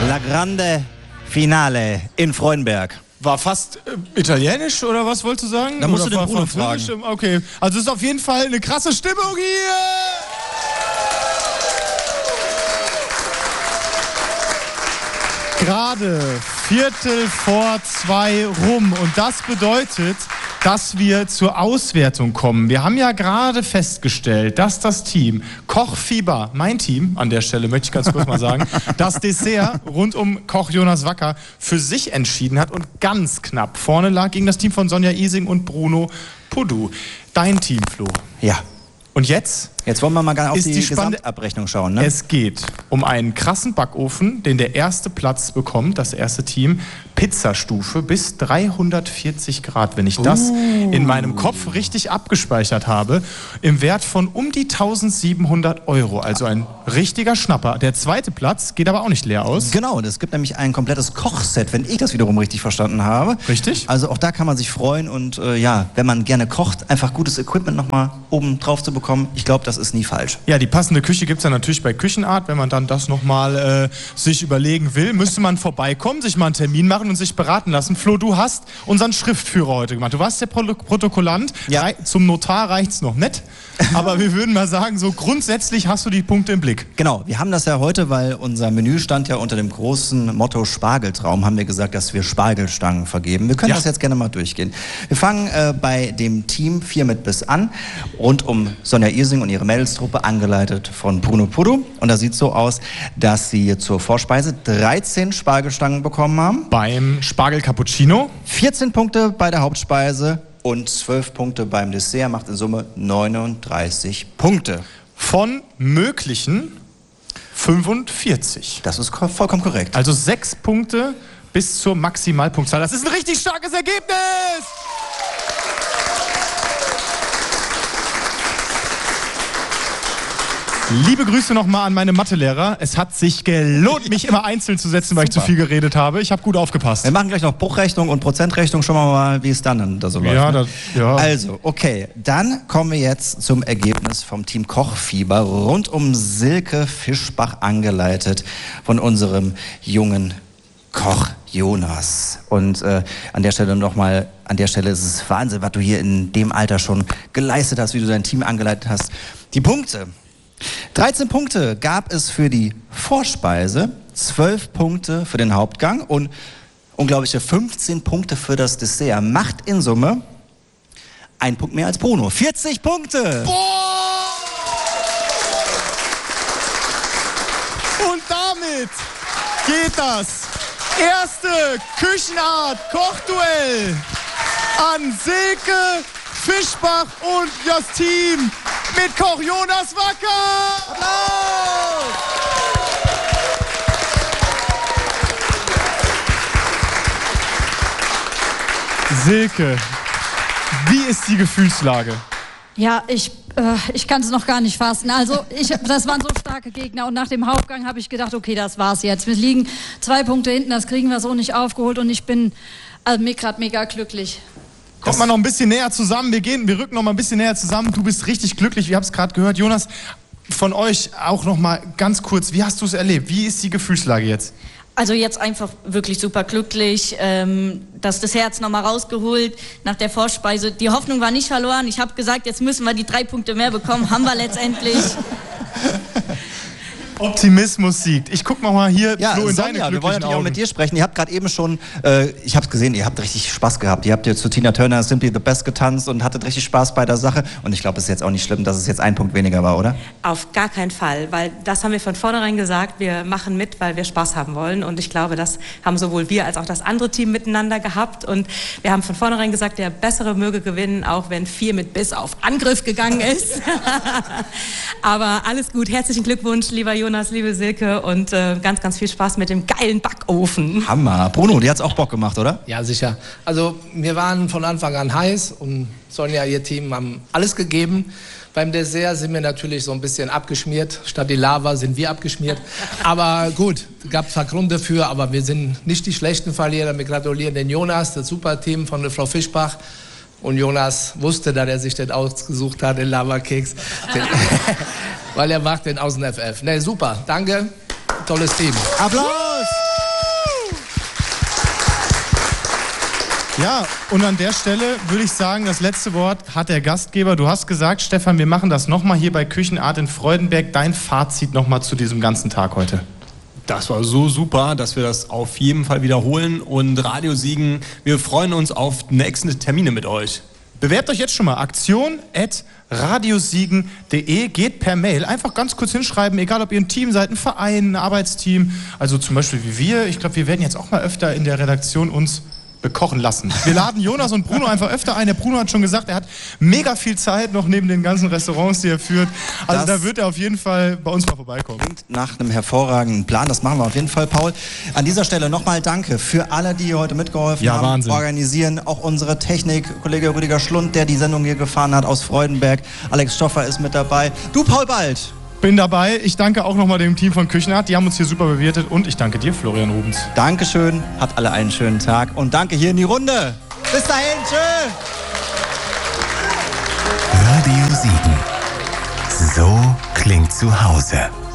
La Grande Finale in Freudenberg. War fast italienisch, oder was wolltest du sagen? Da musst oder du den Bruno fragen. Okay, also es ist auf jeden Fall eine krasse Stimmung hier! Gerade 2:15 rum und das bedeutet, dass wir zur Auswertung kommen. Wir haben ja gerade festgestellt, dass das Team Kochfieber, mein Team an der Stelle, möchte ich ganz kurz mal sagen, das Dessert rund um Koch Jonas Wacker für sich entschieden hat und ganz knapp vorne lag gegen das Team von Sonja Ising und Bruno Pudu. Dein Team, Flo. Ja. Und jetzt? Jetzt wollen wir mal auf die Gesamtabrechnung schauen, ne? Es geht um einen krassen Backofen, den der erste Platz bekommt, das erste Team. Pizzastufe bis 340 Grad, wenn ich das in meinem Kopf richtig abgespeichert habe. Im Wert von um die 1.700 €. Also ein richtiger Schnapper. Der zweite Platz geht aber auch nicht leer aus. Genau, und es gibt nämlich ein komplettes Kochset, wenn ich das wiederum richtig verstanden habe. Richtig. Also auch da kann man sich freuen und ja, wenn man gerne kocht, einfach gutes Equipment nochmal oben drauf zu bekommen. Ich glaube, das ist nie falsch. Ja, die passende Küche gibt es ja natürlich bei Küchenart. Wenn man dann das nochmal sich überlegen will, müsste man vorbeikommen, sich mal einen Termin machen und sich beraten lassen. Flo, du hast unseren Schriftführer heute gemacht. Du warst der Protokollant. Ja. Zum Notar reicht's noch nicht. Aber wir würden mal sagen, so grundsätzlich hast du die Punkte im Blick. Genau, wir haben das ja heute, weil unser Menü stand ja unter dem großen Motto Spargeltraum, haben wir gesagt, dass wir Spargelstangen vergeben. Wir können das jetzt gerne mal durchgehen. Wir fangen bei dem Team 4 mit bis an, rund um Sonja Ising und ihre Mädelstruppe, angeleitet von Bruno Pudu. Und da sieht so aus, dass sie zur Vorspeise 13 Spargelstangen bekommen haben. Beim Spargel Cappuccino 14 Punkte bei der Hauptspeise und 12 Punkte beim Dessert, macht in Summe 39 Punkte. Von möglichen 45. Das ist vollkommen korrekt. Also 6 Punkte bis zur Maximalpunktzahl. Das ist ein richtig starkes Ergebnis! Liebe Grüße nochmal an meine Mathelehrer. Es hat sich gelohnt, mich immer einzeln zu setzen, weil ich zu viel geredet habe. Ich habe gut aufgepasst. Wir machen gleich noch Bruchrechnung und Prozentrechnung. Schauen wir mal, wie es dann da so läuft. Ja, ne? ja. Also, okay. Dann kommen wir jetzt zum Ergebnis vom Team Kochfieber rund um Silke Fischbach, angeleitet von unserem jungen Koch Jonas. Und an der Stelle nochmal, ist es Wahnsinn, was du hier in dem Alter schon geleistet hast, wie du dein Team angeleitet hast. Die Punkte. 13 Punkte gab es für die Vorspeise, 12 Punkte für den Hauptgang und unglaubliche 15 Punkte für das Dessert. Macht in Summe 1 Punkt mehr als Bruno. 40 Punkte! Boah! Und damit geht das erste Küchenart-Kochduell an Silke Fischbach und das Team mit Koch Jonas Wacker! Applaus! Silke, wie ist die Gefühlslage? Ja, ich kann es noch gar nicht fassen. Also, das waren so starke Gegner und nach dem Hauptgang habe ich gedacht, okay, das war's jetzt. Wir liegen 2 Punkte hinten, das kriegen wir so nicht aufgeholt und ich bin gerade mega glücklich. Kommt mal noch ein bisschen näher zusammen. Wir rücken noch mal ein bisschen näher zusammen. Du bist richtig glücklich, wir haben es gerade gehört. Jonas, von euch auch noch mal ganz kurz, wie hast du es erlebt? Wie ist die Gefühlslage jetzt? Also jetzt einfach wirklich super glücklich, das Herz noch mal rausgeholt nach der Vorspeise. Die Hoffnung war nicht verloren. Ich habe gesagt, jetzt müssen wir die 3 Punkte mehr bekommen. Haben wir letztendlich. Optimismus siegt. Ich guck mal hier, ja, Flo, in Sonja, deine glücklichen wir wollen natürlich Augen. auch mit dir sprechen. Ihr habt gerade eben schon, ich habe es gesehen, ihr habt richtig Spaß gehabt. Ihr habt ja zu Tina Turner Simply the Best getanzt und hattet richtig Spaß bei der Sache. Und ich glaube, es ist jetzt auch nicht schlimm, dass es jetzt 1 Punkt weniger war, oder? Auf gar keinen Fall, weil das haben wir von vornherein gesagt. Wir machen mit, weil wir Spaß haben wollen. Und ich glaube, das haben sowohl wir als auch das andere Team miteinander gehabt. Und wir haben von vornherein gesagt, der Bessere möge gewinnen, auch wenn 4 mit Biss auf Angriff gegangen ist. Aber alles gut. Herzlichen Glückwunsch, lieber Jonas, liebe Silke. Und ganz, ganz viel Spaß mit dem geilen Backofen. Hammer. Bruno, dir hat's auch Bock gemacht, oder? Ja, sicher. Also wir waren von Anfang an heiß und Sonja, ihr Team haben alles gegeben. Beim Dessert sind wir natürlich so ein bisschen abgeschmiert. Statt die Lava sind wir abgeschmiert. Aber gut, gab es Gründe dafür, aber wir sind nicht die schlechten Verlierer. Wir gratulieren den Jonas, das Superteam von der Frau Fischbach. Und Jonas wusste, dass er sich den ausgesucht hat, den Lava-Keks. Weil er macht den aus dem FF. Ne, super, danke. Tolles Team. Applaus! Ja, und an der Stelle würde ich sagen, das letzte Wort hat der Gastgeber. Du hast gesagt, Stefan, wir machen das nochmal hier bei Küchenart in Freudenberg. Dein Fazit nochmal zu diesem ganzen Tag heute. Das war so super, dass wir das auf jeden Fall wiederholen. Und Radio Siegen, wir freuen uns auf nächste Termine mit euch. Bewerbt euch jetzt schon mal. Aktion@radiosiegen.de. Geht per Mail. Einfach ganz kurz hinschreiben, egal ob ihr ein Team seid, ein Verein, ein Arbeitsteam. Also zum Beispiel wie wir. Ich glaube, wir werden jetzt auch mal öfter in der Redaktion uns bekochen lassen. Wir laden Jonas und Bruno einfach öfter ein. Der Bruno hat schon gesagt, er hat mega viel Zeit noch neben den ganzen Restaurants, die er führt. Also da wird er auf jeden Fall bei uns mal vorbeikommen. Klingt nach einem hervorragenden Plan. Das machen wir auf jeden Fall, Paul. An dieser Stelle nochmal danke für alle, die heute mitgeholfen haben. Wahnsinn. Organisieren. Auch unsere Technik, Kollege Rüdiger Schlund, der die Sendung hier gefahren hat aus Freudenberg. Alex Stoffer ist mit dabei. Du, Paul Bald. Bin dabei. Ich danke auch nochmal dem Team von Küchenart. Die haben uns hier super bewertet. Und ich danke dir, Florian Rubens. Dankeschön. Habt alle einen schönen Tag. Und danke hier in die Runde. Bis dahin. Tschö. Radio Siegen. So klingt zu Hause.